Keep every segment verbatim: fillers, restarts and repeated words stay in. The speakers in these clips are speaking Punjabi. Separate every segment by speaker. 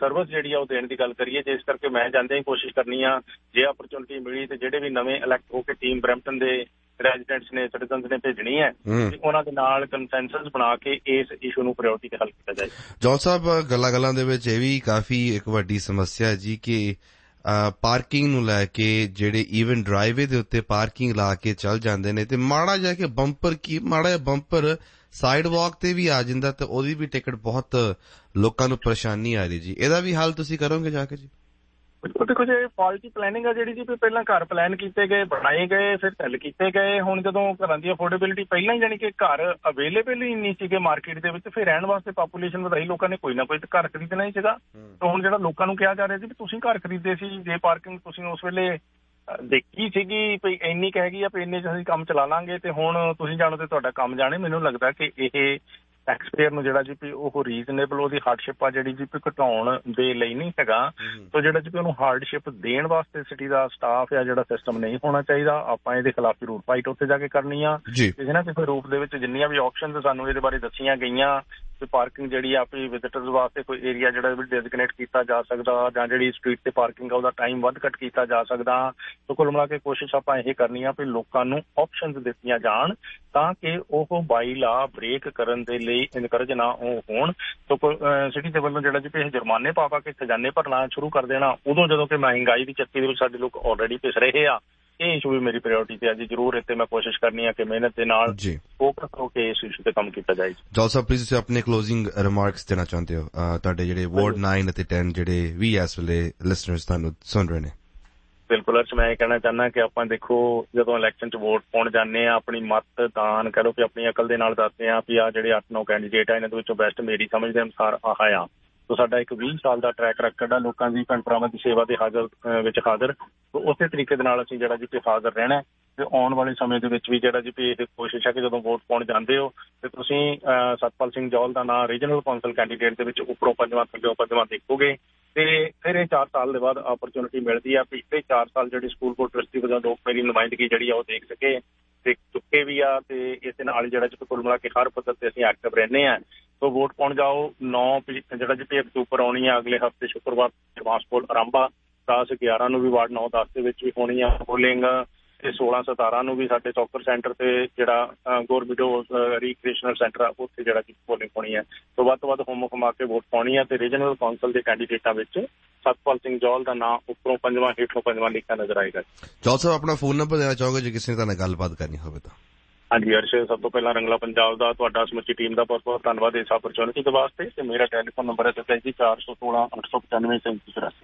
Speaker 1: ਸਰਵਿਸ ਜਿਹੜੀ ਆ ਉਹ ਦੇਣ ਦੀ ਗੱਲ ਕਰੀਏ, ਜਿਸ ਕਰਕੇ ਮੈਂ ਜਾਂਦਿਆਂ ਹੀ ਕੋਸ਼ਿਸ਼ ਕਰਨੀ ਆ ਜੇ ਆਪਰਚੁਨਿਟੀ ਮਿਲੀ ਤੇ ਜਿਹੜੇ ਵੀ ਨਵੇਂ ਇਲੈਕਟ ਹੋ ਕੇ ਟੀਮ ਬਰੈਂਪਟਨ ਦੇ ਰੈਜ਼ੀਡੈਂਟਸ ਨੇ, ਸਿਟੀਜ਼ਨਸ ਨੇ ਭੇਜਣੀ ਹੈ ਤੇ ਉਹਨਾਂ ਦੇ ਨਾਲ ਕੰਸੈਂਸਸ ਬਣਾ ਕੇ ਇਸ ਇਸ਼ੂ ਨੂੰ ਪ੍ਰਾਇਓਰਟੀ ਤੇ ਹੱਲ ਕੀਤਾ ਜਾਏ।
Speaker 2: ਜੌਲ ਸਾਹਿਬ, ਗੱਲਾਂ ਗੱਲਾਂ ਦੇ ਵਿੱਚ ਇਹ ਵੀ ਕਾਫੀ ਇੱਕ ਵੱਡੀ ਸਮੱਸਿਆ ਜੀ ਕਿ ਪਾਰਕਿੰਗ ਨੂੰ ਲੈ ਕੇ ਜਿਹੜੇ ਈਵਨ ਡਰਾਈਵੇ ਦੇ ਉੱਤੇ ਪਾਰਕਿੰਗ ਲਾ ਕੇ ਚੱਲ ਜਾਂਦੇ ਨੇ ਤੇ ਮਾੜਾ ਜਾ ਕੇ ਬੰਪਰ ਕੀ ਮਾੜਾ ਜਿਹਾ ਬੰਪਰ ਸਾਈਡ ਵਾਕ ਤੇ ਵੀ ਆ ਜਾਂਦਾ ਤੇ ਉਹਦੀ ਵੀ ਟਿਕਟ ਬਹੁਤ ਲੋਕਾਂ ਨੂੰ ਪਰੇਸ਼ਾਨੀ ਆ ਰਹੀ ਜੀ। ਇਹਦਾ ਵੀ ਹੱਲ ਤੁਸੀਂ ਕਰੋਗੇ ਜਾ ਕੇ ਜੀ?
Speaker 1: ਦੇਖੋ ਜੀ, ਫਾਲਟੀ ਪਲੈਨਿੰਗ ਆ ਜਿਹੜੀ ਜੀ, ਵੀ ਪਹਿਲਾਂ ਘਰ ਪਲਾਨ ਕੀਤੇ ਗਏ, ਬਣਾਏ ਗਏ, ਫਿਰ ਸੈੱਲ ਕੀਤੇ ਗਏ। ਹੁਣ ਜਦੋਂ ਘਰਾਂ ਦੀ ਅਫੋਰਡੇਬਿਲਿਟੀ ਪਹਿਲਾਂ ਹੀ ਜਾਣੀ ਕਿ ਘਰ ਅਵੇਲੇਬਲ ਹੀ ਨਹੀਂ ਸੀਗੇ ਮਾਰਕੀਟ ਦੇ ਵਿੱਚ, ਫਿਰ ਰਹਿਣ ਵਾਸਤੇ ਪਾਪੂਲੇਸ਼ਨ ਵਧਾਈ, ਲੋਕਾਂ ਨੇ ਕੋਈ ਨਾ ਕੋਈ ਘਰ ਖਰੀਦਣਾ ਹੀ ਸੀਗਾ। ਤਾਂ ਹੁਣ ਜਿਹੜਾ ਲੋਕਾਂ ਨੂੰ ਕਿਹਾ ਜਾ ਰਿਹਾ ਸੀ ਵੀ ਤੁਸੀਂ ਘਰ ਖਰੀਦੇ ਸੀ, ਜੇ ਪਾਰਕਿੰਗ ਤੁਸੀਂ ਉਸ ਵੇਲੇ ਦੇਖੀ ਸੀਗੀ ਵੀ ਇੰਨੀ ਕੁ ਹੈਗੀ ਆ ਵੀ ਇੰਨੇ 'ਚ ਅਸੀਂ ਕੰਮ ਚਲਾ ਲਾਂਗੇ, ਤੇ ਹੁਣ ਤੁਸੀਂ ਜਾਣੋ ਤੇ ਤੁਹਾਡਾ ਕੰਮ ਜਾਣੇ। ਮੈਨੂੰ ਲੱਗਦਾ ਕਿ ਇਹ ਟੈਕਸਪੇਅਰ ਨੂੰ ਜਿਹੜਾ ਜੀ ਵੀ ਉਹ ਰੀਜ਼ਨੇਬਲ ਉਹਦੀ ਹਾਰਡਸ਼ਿਪ ਆ ਜਿਹੜੀ ਜੀ ਵੀ ਘਟਾਉਣ ਦੇ ਲਈ ਨਹੀਂ ਹੈਗਾ। ਸੋ ਜਿਹੜਾ ਜੀ ਉਹਨੂੰ ਹਾਰਡਸ਼ਿਪ ਦੇਣ ਵਾਸਤੇ ਸਿਟੀ ਦਾ ਸਟਾਫ ਆ ਜਿਹੜਾ ਸਿਸਟਮ ਨਹੀਂ ਹੋਣਾ ਚਾਹੀਦਾ। ਆਪਾਂ ਇਹਦੇ ਖਿਲਾਫ ਜ਼ਰੂਰ ਫਾਈਟ ਉੱਥੇ ਜਾ ਕੇ ਕਰਨੀ ਆ। ਕਿਸੇ ਨਾ ਕਿਸੇ ਰੂਪ ਦੇ ਵਿੱਚ ਜਿੰਨੀਆਂ ਵੀ ਆਪਸ਼ਨ ਸਾਨੂੰ ਇਹਦੇ ਬਾਰੇ ਦੱਸੀਆਂ ਗਈਆਂ ਵੀ ਪਾਰਕਿੰਗ ਜਿਹੜੀ ਆ ਵੀ ਵਿਜ਼ਿਟਰਸ ਵਾਸਤੇ ਕੋਈ ਏਰੀਆ ਜਿਹੜਾ ਵੀ ਡੈਜ਼ਿਗਨੇਟ ਕੀਤਾ ਜਾ ਸਕਦਾ, ਜਾਂ ਜਿਹੜੀ ਸਟਰੀਟ ਤੇ ਪਾਰਕਿੰਗ ਆ ਉਹਦਾ ਟਾਈਮ ਵੱਧ ਘੱਟ ਕੀਤਾ ਜਾ ਸਕਦਾ। ਸੋ ਕੁੱਲ ਮਿਲਾ ਕੇ ਕੋਸ਼ਿਸ਼ ਆਪਾਂ ਇਹ ਕਰਨੀ ਆ ਵੀ ਲੋਕਾਂ ਨੂੰ ਆਪਸ਼ਨਸ ਦਿੱਤੀਆਂ ਜਾਣ ਤਾਂ ਕਿ ਉਹ ਬਾਈ ਲਾ ਬ੍ਰੇਕ ਕਰਨ ਦੇ ਲਈ ਇਨਕਰੇਜ ਨਾ ਹੋਣ। ਸੋ ਸਿਟੀ ਦੇ ਵੱਲੋਂ ਜਿਹੜਾ ਜੀ ਇਹ ਜੁਰਮਾਨੇ ਪਾ ਪਾ ਕੇ ਖਜ਼ਾਨੇ ਭਰਨਾ ਸ਼ੁਰੂ ਕਰ ਦੇਣਾ, ਉਦੋਂ ਜਦੋਂ ਕਿ ਮਹਿੰਗਾਈ ਦੀ ਚੱਕੀ ਦੇ ਵਿੱਚ ਸਾਡੇ ਲੋਕ ਆਲਰੇਡੀ ਪਿਸ ਰਹੇ ਆ। ਇਹ ਇਸ਼ੂ ਵੀ ਮੇਰੀ ਪ੍ਰਾਇਓਰਟੀ ਤੇ ਆ ਜੀ। ਜ਼ਰੂਰ ਇੱਥੇ ਮੈਂ ਕੋਸ਼ਿਸ਼ ਕਰਨੀ ਆ ਕਿ ਮਿਹਨਤ ਦੇ ਨਾਲ ਫੋਕਸ ਹੋ ਕੇ ਇਸ ਇਸ਼ੂ ਤੇ ਕੰਮ ਕੀਤਾ ਜਾਏ।
Speaker 2: ਜੌਲ ਸਾਹਿਬ, ਪਲੀਜ਼ ਤੁਸੀਂ ਆਪਣੇ ਕਲੋਜ਼ਿੰਗ ਰਿਮਾਰਕਸ ਦੇਣਾ ਚਾਹੁੰਦੇ ਹੋ ਤੁਹਾਡੇ ਜਿਹੜੇ ਵਾਰਡ ਨਾਈਨ ਅਤੇ ਦਸ ਜਿਹੜੇ ਵੀ ਇਸ ਵੇਲੇ ਲਿਸਨਰਸ ਤੁਹਾਨੂੰ ਸੁਣ ਰਹੇ ਨੇ?
Speaker 1: ਬਿਲਕੁਲ ਅਰਸ਼, ਮੈਂ ਇਹ ਕਹਿਣਾ ਚਾਹੁੰਦਾ ਕਿ ਆਪਾਂ ਦੇਖੋ ਜਦੋਂ ਇਲੈਕਸ਼ਨ 'ਚ ਵੋਟ ਪਾਉਣ ਜਾਂਦੇ ਆ, ਆਪਣੀ ਮਤ ਦਾਨ ਕਰੋ ਕਿ ਆਪਣੀ ਅਕਲ ਦੇ ਨਾਲ ਦੱਸਦੇ ਆ ਵੀ ਆਹ ਜਿਹੜੇ ਅੱਠ ਨੌ ਕੈਂਡੀਡੇਟ ਆ ਇਹਨਾਂ ਦੇ ਵਿੱਚੋਂ ਬੈਸਟ ਮੇਰੀ ਸਮਝ ਦੇ ਅਨੁਸਾਰ ਆਹ ਆ। ਸੋ ਸਾਡਾ ਇੱਕ ਵੀਹ ਸਾਲ ਦਾ ਟਰੈਕ ਰਿਕਾਰਡ ਆ ਲੋਕਾਂ ਦੀ ਭੈਣ ਭਰਾਵਾਂ ਦੀ ਸੇਵਾ ਦੇ ਹਾਜ਼ਰ ਵਿੱਚ ਹਾਜ਼ਰ। ਸੋ ਉਸੇ ਤਰੀਕੇ ਦੇ ਨਾਲ ਅਸੀਂ ਜਿਹੜਾ ਜੀ ਕਿ ਹਾਜ਼ਰ ਰਹਿਣਾ ਤੇ ਆਉਣ ਵਾਲੇ ਸਮੇਂ ਦੇ ਵਿੱਚ ਵੀ ਜਿਹੜਾ ਜੀ ਵੀ ਇਹ ਕੋਸ਼ਿਸ਼ ਹੈ ਕਿ ਜਦੋਂ ਵੋਟ ਪਾਉਣ ਜਾਂਦੇ ਹੋ ਤੇ ਤੁਸੀਂ ਸਤਪਾਲ ਸਿੰਘ ਜੌਲ ਦਾ ਨਾਂ ਰੀਜਨਲ ਕੌਂਸਲ ਕੈਂਡੀਡੇਟ ਦੇ ਵਿੱਚ ਉੱਪਰੋਂ ਪੰਜਵਾਂ ਥੱਲਿਓਂ ਪੰਜਵਾਂ ਦੇਖੋਗੇ। ਤੇ ਫਿਰ ਇਹ ਚਾਰ ਸਾਲ ਦੇ ਬਾਅਦ ਆਪਰਚੁਨਿਟੀ ਮਿਲਦੀ ਆ ਪਿਛਲੇ ਚਾਰ ਸਾਲ ਜਿਹੜੀ ਸਕੂਲ ਬੋਰਡ ਟਰਸਟੀ ਵਜੋਂ ਲੋਕ ਮੇਰੀ ਨੁਮਾਇੰਦਗੀ ਜਿਹੜੀ ਆ ਉਹ ਦੇਖ ਸਕੇ, ਦੇਖ ਚੁੱਕੇ ਵੀ ਆ। ਤੇ ਇਸ ਦੇ ਨਾਲ ਜਿਹੜਾ ਜੀ ਕੁੱਲ ਮਿਲਾ ਕੇ ਹਰ ਪੱਧਰ ਤੇ ਅਸੀਂ ਐਕਟਿਵ ਰਹਿੰਦੇ ਹਾਂ। ਸੋ ਵੋਟ ਪਾਉਣ ਜਾਓ। ਨੌ ਜਿਹੜਾ ਜੀ ਅਕਤੂਬਰ ਆਉਣੀ ਆ ਅਗਲੇ ਹਫ਼ਤੇ ਸ਼ੁੱਕਰਵਾਰ ਐਡਵਾਂਸ ਪੋਲ ਆਰੰਭ ਆ। ਦਸ ਗਿਆਰਾਂ ਨੂੰ ਵੀ ਵਾਰਡ ਨੌ ਦਸ ਦੇ ਵਿੱਚ ਵੀ ਹੋਣੀ ਆ ਪੋਲਿੰਗ, ਤੇ ਸੋਲਾਂ ਸਤਾਰਾਂ ਨੂੰ ਵੀ ਸਾਡੇ ਸੌਕਰ ਸੈਂਟਰ ਤੇ ਜਿਹੜਾ ਗੌਰਮਿਡੋ ਰੀਕ੍ਰੀਏਸ਼ਨਲ ਸੈਂਟਰ ਆ ਉੱਥੇ ਜਿਹੜਾ ਕਿ ਪੋਲਿੰਗ ਹੋਣੀ ਹੈ। ਤੋਂ ਵੱਧ ਤੋਂ ਵੱਧ ਹੁਮ ਹੁਮਾ ਕੇ ਵੋਟ ਪਾਉਣੀ ਹੈ। ਤੇ ਰੀਜਨਲ ਕੌਂਸਲ ਦੇ ਕੈਂਡੀਡੇਟਾਂ ਵਿੱਚ ਸਤਪਾਲ ਸਿੰਘ ਜੌਲ ਦਾ ਨਾਂ ਉੱਪਰੋਂ ਪੰਜਵਾਂ ਹੇਠੋਂ ਪੰਜਵਾਂ ਲਿਖਿਆ ਨਜ਼ਰ ਆਏਗਾ।
Speaker 2: ਜੌਲ ਸਾਹਿਬ, ਆਪਣਾ ਫੋਨ ਨੰਬਰ ਦੇਣਾ ਚਾਹੋਗੇ ਜੇ ਕਿਸੇ ਨੇ ਤੁਹਾਡੇ ਨਾਲ ਗੱਲਬਾਤ ਕਰਨੀ ਹੋਵੇ ਤਾਂ?
Speaker 1: ਹਾਂਜੀ ਅਰਸ਼, ਸਭ ਤੋਂ ਪਹਿਲਾਂ ਰੰਗਲਾ ਪੰਜਾਬ ਦਾ ਤੁਹਾਡਾ ਸਮੁੱਚੀ ਟੀਮ ਦਾ ਬਹੁਤ ਬਹੁਤ ਧੰਨਵਾਦ ਇਸ ਆਪਰਚੁਨਿਟੀ ਦੇ ਵਾਸਤੇ। ਤੇ ਮੇਰਾ ਟੈਲੀਫੋਨ ਨੰਬਰ ਹੈ ਤੈਂਤੀ ਚਾਰ ਸੌ ਸੋਲਾਂ ਅੱਠ ਸੌ ਪਚਾਨਵੇਂ ਸੈਂਤੀ ਚੁਰਾਸੀ।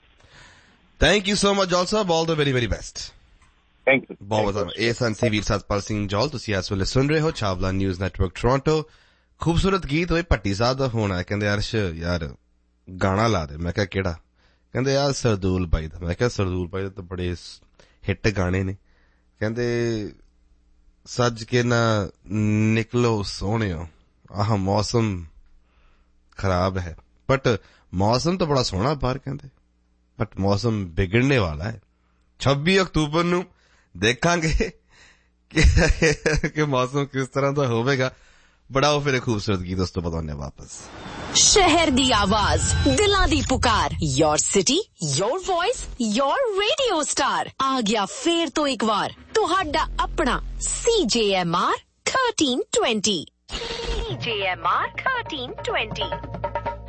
Speaker 2: Thank you so much Jaul Sahib, all the very very best.
Speaker 1: Thank you
Speaker 2: ਬਹੁਤ ਬਹੁਤ। ਇਹ ਸਨ ਸੀ ਵੀਰ ਸਤਪਾਲ ਸਿੰਘ ਜੌਲ। ਤੁਸੀਂ ਇਸ ਵੇਲੇ ਸੁਣ ਰਹੇ ਹੋ ਛਾਵਲਾ ਨਿਊਜ਼ ਨੈਟਵਰਕ ਟੋਰਾਂਟੋ। ਖੂਬਸੂਰਤ ਗੀਤ ਹੋਏ ਭੱਟੀ ਸਾਹਿਬ ਦਾ ਫੋਨ ਆਇਆ, ਕਹਿੰਦੇ ਅਰਸ਼ ਯਾਰ ਗਾਣਾ ਲਾ ਦੇ। ਮੈਂ ਕਿਹਾ ਕਿਹੜਾ? ਕਹਿੰਦੇ ਯਾਰ ਸਰਦੂਲ ਬਾਈ ਦਾ। ਮੈਂ ਕਿਹਾ ਸਰਦੂਲ ਬਾਈ ਦਾ ਤਾਂ ਬੜੇ ਹਿੱਟ ਗਾਣੇ ਨੇ। ਕਹਿੰਦੇ ਸੱਜ ਕੇ ਨਾ ਨਿਕਲੋ ਸੋਹਣਿਓ, ਆਹ ਮੌਸਮ ਖਰਾਬ ਹੈ। ਬਟ ਮੌਸਮ ਤਾਂ ਬੜਾ ਸੋਹਣਾ ਬਾਹਰ, ਕਹਿੰਦੇ ਬਟ ਮੌਸਮ ਵਿਗੜਨੇ ਵਾਲਾ ਹੈ। ਛੱਬੀ ਅਕਤੂਬਰ ਨੂੰ ਦੇਖਾਂਗੇ ਕਿ ਮੌਸਮ ਕਿਸ ਤਰ੍ਹਾਂ ਦਾ ਹੋਵੇਗਾ। ਬੜਾ ਫਿਰ ਖੂਬਸੂਰਤ ਗੀਤ ਉਸ ਤੋਂ ਬਾਅਦ ਆਉਂਦੇ ਵਾਪਸ।
Speaker 3: ਸ਼ਹਿਰ ਦੀ ਆਵਾਜ਼, ਦਿਲਾਂ ਦੀ ਪੁਕਾਰ, your city your voice your radio star आ गया फिर तो एक बार तुहाडा अपना सी जे एम आर थर्टीन ट्वेंटी। सी जे एम आर थर्टीन ट्वेंटी